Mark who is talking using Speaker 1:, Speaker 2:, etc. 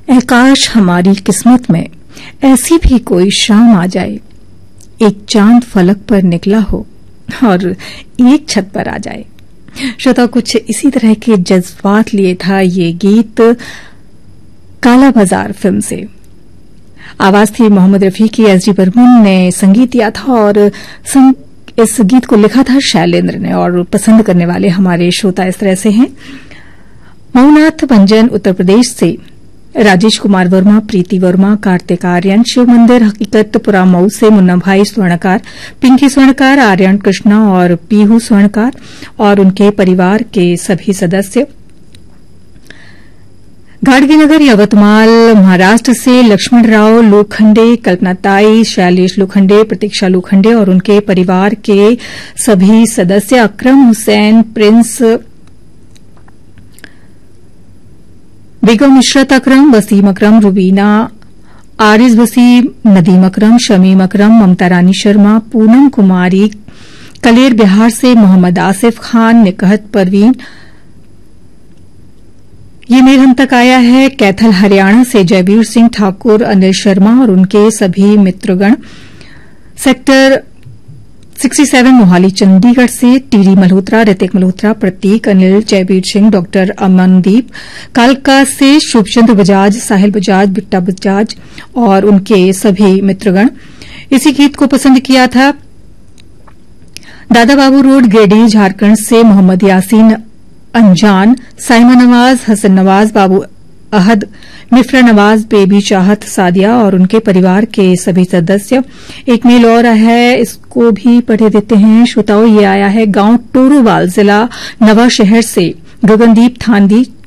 Speaker 1: काश हमारी किस्मत में ऐसी भी कोई शाम आ जाए, एक चांद फलक पर निकला हो और एक छत पर आ जाए। श्रोता, कुछ इसी तरह के जज्बात लिए था ये गीत काला बाजार फिल्म से। आवाज थी मोहम्मद रफी की, एस डी बर्मन ने संगीत दिया था और इस गीत को लिखा था शैलेंद्र ने। और पसंद करने वाले हमारे श्रोता इस तरह से हैं: मऊनाथ भंजन उत्तर प्रदेश से राजेश कुमार वर्मा, प्रीति वर्मा, कार्तिक आर्यन, शिव मंदिर हकीकतपुरा मऊ से मुन्ना भाई स्वर्णकार, पिंकी स्वर्णकार, आर्यन कृष्णा और पीहू स्वर्णकार और उनके परिवार के सभी सदस्य। गाडगीनगर यवतमाल महाराष्ट्र से लक्ष्मण राव लोखंडे, कल्पना ताई, शैलेश लोखंडे, प्रतीक्षा लोखंडे और उनके परिवार के सभी सदस्य। अकरम हुसैन, प्रिंस, बेगम इशरत अकरम, वसीम अकरम, रुबीना, आरिज वसीम, नदीम अकरम, शमीम अकरम, ममता रानी शर्मा, पूनम कुमारी, कलेर बिहार से मोहम्मद आसिफ खान, निकहत परवीन। ये मेल हम तक आया है कैथल हरियाणा से जयवीर सिंह ठाकुर, अनिल शर्मा और उनके सभी मित्रगण। सेक्टर 67 मोहाली चंडीगढ़ से टीडी मल्होत्रा, ऋतिक मल्होत्रा, प्रतीक, अनिल, जयवीर सिंह, डॉक्टर अमनदीप। कालका से शुभचंद्र बजाज, साहिल बजाज, बिट्टा बजाज और उनके सभी मित्रगण। इसी गीत को पसंद किया था दादा बाबू रोड, गिरिडीह, झारखंड से मोहम्मद यासीन अंजान, साइमा नवाज, हसन नवाज, बाबू अहद, मिफ्रा नवाज, बेबी चाहत, सादिया और उनके परिवार के सभी सदस्य। एक मेल और है, इसको भी पढ़े देते हैं श्रोताओं। ये आया है गांव टोरोवाल, जिला नवा शहर से गगनदीप थांदी,